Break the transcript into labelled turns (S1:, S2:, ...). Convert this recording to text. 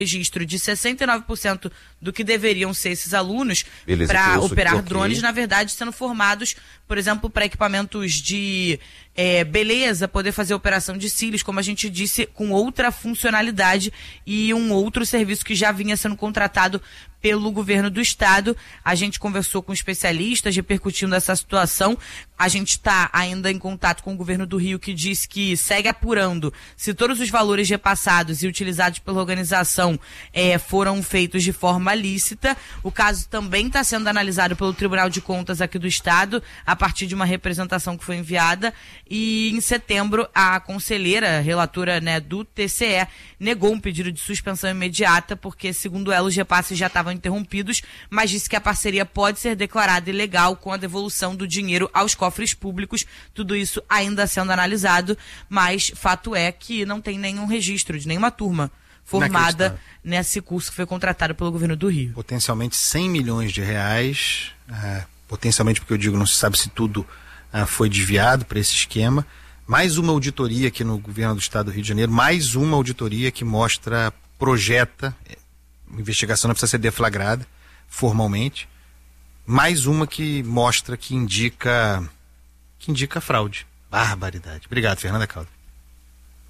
S1: registro de 69% do que deveriam ser esses alunos para operar drones, na verdade, sendo formados, por exemplo, para equipamentos de beleza, poder fazer operação de cílios, como a gente disse, com outra funcionalidade e um outro serviço que já vinha sendo contratado pelo governo do estado. A gente conversou com especialistas repercutindo essa situação. A gente está ainda em contato com o governo do Rio, que diz que segue apurando se todos os valores repassados e utilizados pela organização foram feitos de forma lícita. O caso também está sendo analisado pelo Tribunal de Contas aqui do estado, a partir de uma representação que foi enviada. E em setembro, a conselheira, relatora, do TCE, negou um pedido de suspensão imediata, porque, segundo ela, os repasses já estavam interrompidos, mas disse que a parceria pode ser declarada ilegal com a devolução do dinheiro aos cofres públicos. Tudo isso ainda sendo analisado, mas fato é que não tem nenhum registro de nenhuma turma formada nesse curso que foi contratado pelo governo do Rio.
S2: Potencialmente 100 milhões de reais, potencialmente, porque eu digo, não se sabe se tudo foi desviado para esse esquema. Mais uma auditoria aqui no governo do estado do Rio de Janeiro, mais uma auditoria que projeta, a investigação não precisa ser deflagrada formalmente, mais uma que mostra, que indica fraude. Barbaridade. Obrigado, Fernanda Caldas.